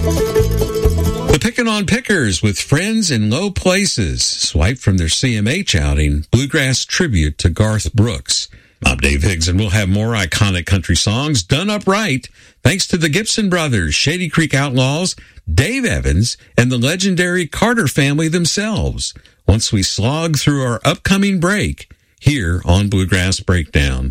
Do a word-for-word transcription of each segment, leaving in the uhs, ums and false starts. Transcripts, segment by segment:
The Pickin' on Pickers with Friends in Low Places, swiped from their C M H outing, Bluegrass Tribute to Garth Brooks. I'm Dave Higgs, and we'll have more iconic country songs done up right, thanks to the Gibson Brothers, Shady Creek Outlaws, Dave Evans, and the legendary Carter family themselves, once we slog through our upcoming break here on Bluegrass Breakdown.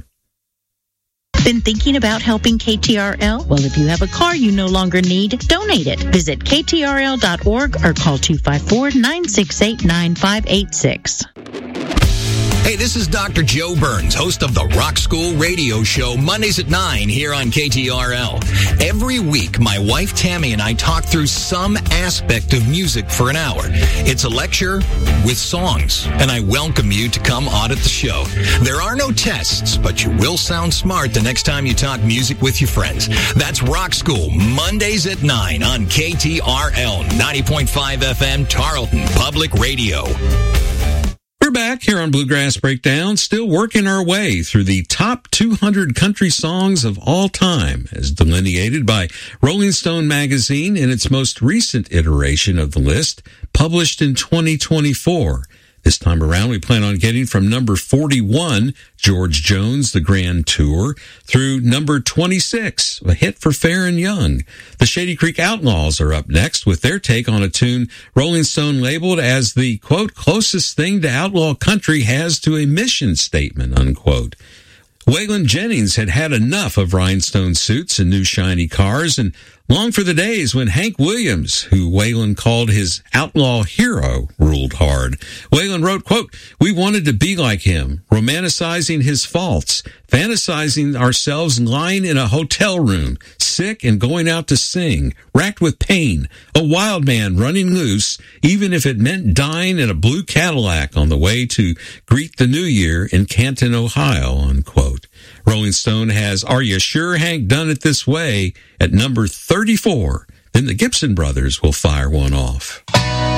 Been thinking about helping K T R L? Well, if you have a car you no longer need, donate it. Visit K T R L dot org or call two five four, nine six eight, nine five eight six. Hey, this is Doctor Joe Burns, host of the Rock School Radio Show, Mondays at nine here on K T R L. Every week, my wife Tammy and I talk through some aspect of music for an hour. It's a lecture with songs, and I welcome you to come audit the show. There are no tests, but you will sound smart the next time you talk music with your friends. That's Rock School, Mondays at nine on K T R L, ninety point five F M, Tarleton Public Radio. We're back here on Bluegrass Breakdown, still working our way through the top two hundred country songs of all time, as delineated by Rolling Stone magazine in its most recent iteration of the list, published in twenty twenty-four. This time around, we plan on getting from number forty-one, George Jones, The Grand Tour, through number twenty-six, a hit for Fair and Young. The Shady Creek Outlaws are up next with their take on a tune Rolling Stone labeled as the, quote, closest thing to outlaw country has to a mission statement, unquote. Waylon Jennings had had enough of rhinestone suits and new shiny cars and longed for the days when Hank Williams, who Waylon called his outlaw hero, ruled hard. Waylon wrote, quote, we wanted to be like him, romanticizing his faults, fantasizing ourselves lying in a hotel room, sick and going out to sing, racked with pain, a wild man running loose, even if it meant dying in a blue Cadillac on the way to greet the new year in Canton, Ohio, unquote. Rolling Stone has Are You Sure Hank Done It This Way at number thirty-four. Then the Gibson Brothers will fire one off.